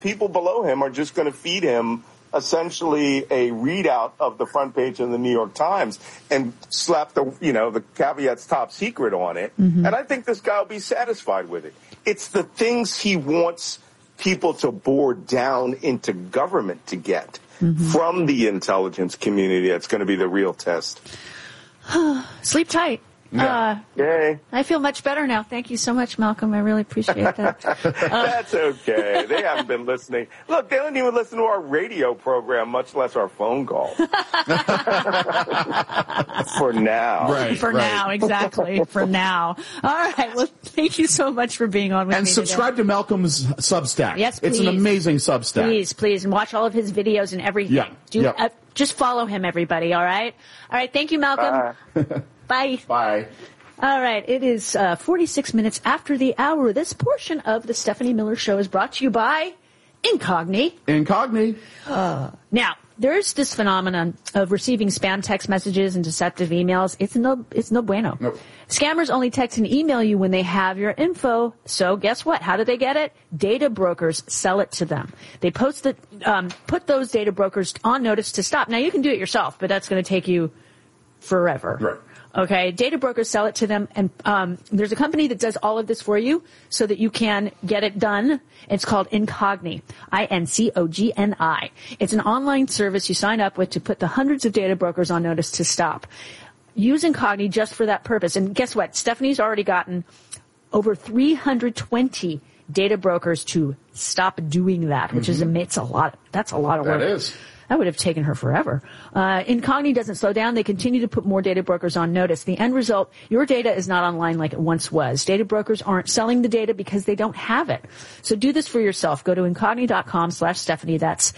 people below him are just going to feed him essentially a readout of the front page of the New York Times and slap the caveats top secret on it. Mm-hmm. And I think this guy will be satisfied with it. It's the things he wants people to bore down into government to get from the intelligence community that's going to be the real test. Sleep tight. Yay. I feel much better now. Thank you so much, Malcolm. I really appreciate that. That's okay. They haven't been listening. Look, they don't even listen to our radio program, much less our phone call. For now. Right. For now, exactly. For now. All right. Well, thank you so much for being on with me and subscribe today. to Malcolm's Substack. Yes, please. It's an amazing Substack. Please. And watch all of his videos and everything. Yeah. Just follow him, everybody. All right. All right. Thank you, Malcolm. Bye. Bye. All right. It is 46 minutes after the hour. This portion of the Stephanie Miller Show is brought to you by Incogni. Now, there's this phenomenon of receiving spam text messages and deceptive emails. It's no bueno. Nope. Scammers only text and email you when they have your info. So guess what? How do they get it? Data brokers sell it to them. They put those data brokers on notice to stop. Now, you can do it yourself, but that's going to take you forever. Right. Okay, data brokers sell it to them, and there's a company that does all of this for you so that you can get it done. It's called Incogni, Incogni. It's an online service you sign up with to put the hundreds of data brokers on notice to stop. Use Incogni just for that purpose. And guess what? Stephanie's already gotten over 320 data brokers to stop doing that, which is it's a lot. That's a lot of work. That is. That would have taken her forever. Incogni doesn't slow down. They continue to put more data brokers on notice. The end result, your data is not online like it once was. Data brokers aren't selling the data because they don't have it. So do this for yourself. Go to incogni.com/Stephanie. That's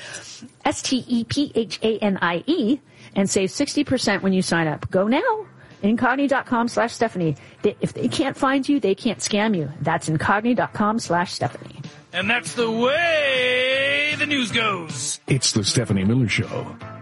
STEPHANIE and save 60% when you sign up. Go now. Incogni.com/Stephanie. If they can't find you, they can't scam you. That's incogni.com/Stephanie. And that's the way the news goes. It's the Stephanie Miller Show.